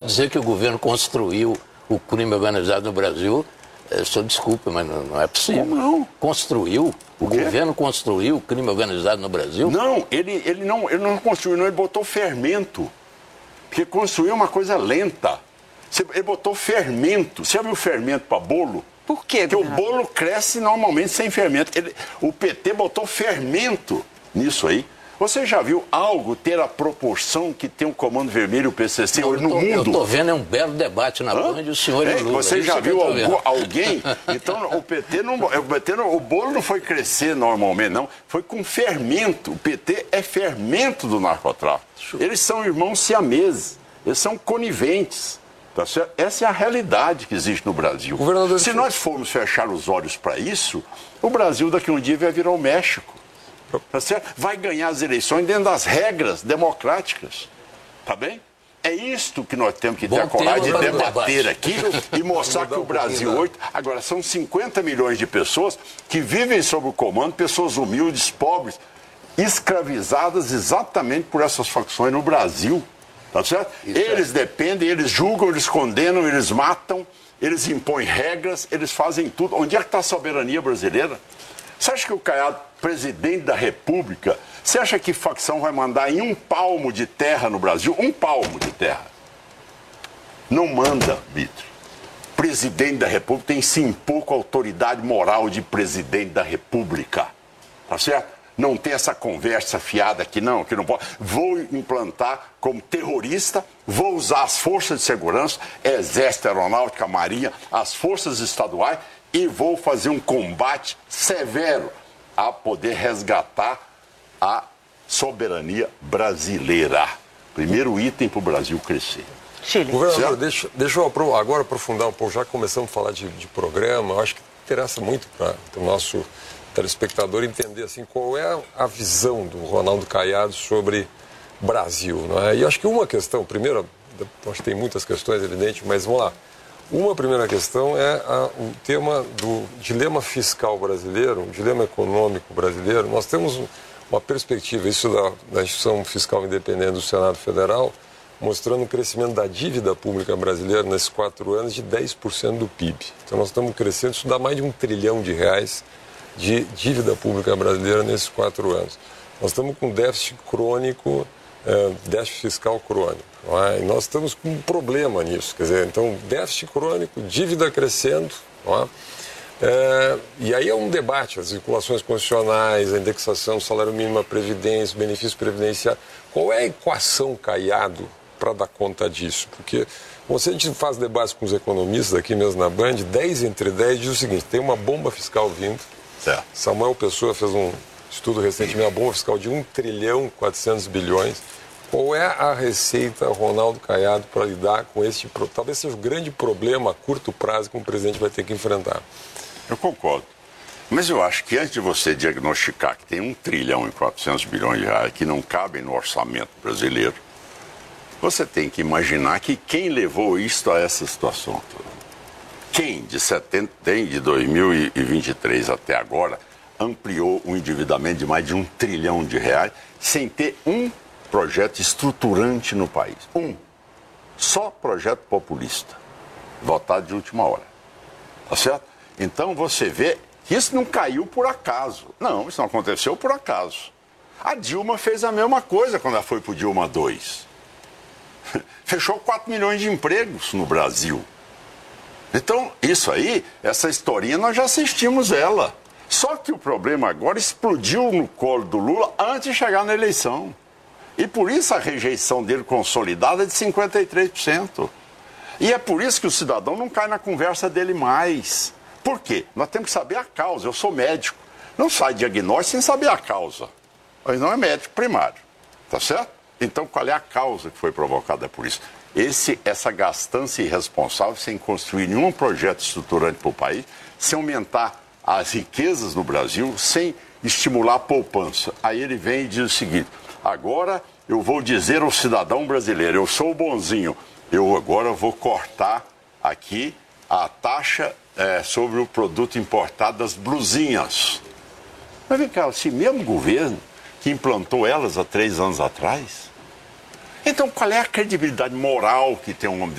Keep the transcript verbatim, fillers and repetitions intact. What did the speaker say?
dizer que o governo construiu o crime organizado no Brasil, é, só desculpa, mas não, não é possível. Como não? Construiu? O, o governo construiu o crime organizado no Brasil? Não, ele, ele não, ele não construiu, não, ele botou fermento. Porque construir é uma coisa lenta. Ele botou fermento. Você já viu fermento para bolo? Por quê? Porque o bolo cresce normalmente sem fermento. Ele, o P T botou fermento nisso aí. Você já viu algo ter a proporção que tem o Comando Vermelho e o P C C hoje no mundo? Eu estou vendo, é um belo debate na Band, o senhor e o Lula. Você já Isso viu eu algo, alguém? Então, o P T, não, o P T não, o bolo não foi crescer normalmente, não. Foi com fermento. O P T é fermento do narcotráfico. Eles são irmãos siameses. Eles são coniventes. Tá certo? Essa é a realidade que existe no Brasil. Se nós formos fechar os olhos para isso, o Brasil daqui a um dia vai virar o México. Tá certo? Vai ganhar as eleições dentro das regras democráticas. Tá bem? É isto que nós temos que ter a coragem de debater aqui e mostrar que o Brasil hoje... Agora, são cinquenta milhões de pessoas que vivem sob o comando, pessoas humildes, pobres, escravizadas exatamente por essas facções no Brasil. Tá certo? Eles dependem, eles julgam, eles condenam, eles matam, eles impõem regras, eles fazem tudo. Onde é que está a soberania brasileira? Você acha que o Caiado, presidente da República, você acha que facção vai mandar em um palmo de terra no Brasil? Um palmo de terra. Não manda, Vitor. Presidente da República tem sim pouco autoridade moral de presidente da República. Tá certo? Não tem essa conversa fiada que não, que não pode. Vou implantar como terrorista, vou usar as forças de segurança, Exército, Aeronáutica, Marinha, as forças estaduais e vou fazer um combate severo a poder resgatar a soberania brasileira. Primeiro item para o Brasil crescer. Chile. Governador, deixa, deixa eu agora aprofundar um pouco, já começamos a falar de, de programa, eu acho que interessa muito para o nosso telespectador entender assim, qual é a visão do Ronaldo Caiado sobre Brasil. Não é? E acho que uma questão, primeiro, acho que tem muitas questões, evidente, mas vamos lá. Uma primeira questão é a, o tema do dilema fiscal brasileiro, um dilema econômico brasileiro. Nós temos uma perspectiva, isso da, da instituição fiscal independente do Senado Federal, mostrando o crescimento da dívida pública brasileira nesses quatro anos de dez por cento do P I B. Então nós estamos crescendo, isso dá mais de um trilhão de reais de dívida pública brasileira nesses quatro anos. Nós estamos com déficit crônico, é, déficit fiscal crônico. Não é? E nós estamos com um problema nisso. Quer dizer, então, déficit crônico, dívida crescendo. Não é? É, e aí é um debate, as vinculações constitucionais, a indexação do salário mínimo à previdência, benefício previdenciário. Qual é a equação, Caiado, para dar conta disso? Porque se a gente faz debates com os economistas aqui mesmo na Band, dez entre dez diz o seguinte, tem uma bomba fiscal vindo. Certo. Samuel Pessoa fez um estudo recentemente, uma bomba fiscal de um trilhão e quatrocentos bilhões. Qual é a receita, Ronaldo Caiado, para lidar com este, talvez seja o grande problema a curto prazo que o presidente vai ter que enfrentar? Eu concordo. Mas eu acho que antes de você diagnosticar que tem um trilhão e quatrocentos bilhões de reais que não cabem no orçamento brasileiro, você tem que imaginar que quem levou isto a essa situação toda. Quem, de, setenta, de dois mil e vinte e três até agora, ampliou o endividamento de mais de um trilhão de reais sem ter um projeto estruturante no país? Um. Só projeto populista, votado de última hora. Tá certo? Então você vê que isso não caiu por acaso. Não, isso não aconteceu por acaso. A Dilma fez a mesma coisa quando ela foi para o Dilma dois. Fechou quatro milhões de empregos no Brasil. Então, isso aí, essa historinha, nós já assistimos ela. Só que o problema agora explodiu no colo do Lula antes de chegar na eleição. E por isso a rejeição dele consolidada é de cinquenta e três por cento. E é por isso que o cidadão não cai na conversa dele mais. Por quê? Nós temos que saber a causa. Eu sou médico. Não sai diagnóstico sem saber a causa. Mas não é médico primário. Tá certo? Então, qual é a causa que foi provocada por isso? Esse, essa gastança irresponsável sem construir nenhum projeto estruturante para o país, sem aumentar as riquezas no Brasil, sem estimular a poupança. Aí ele vem e diz o seguinte, agora eu vou dizer ao cidadão brasileiro, eu sou o bonzinho, eu agora vou cortar aqui a taxa é, sobre o produto importado das blusinhas. Mas vem cá, esse mesmo governo que implantou elas há três anos atrás, então qual é a credibilidade moral que tem um homem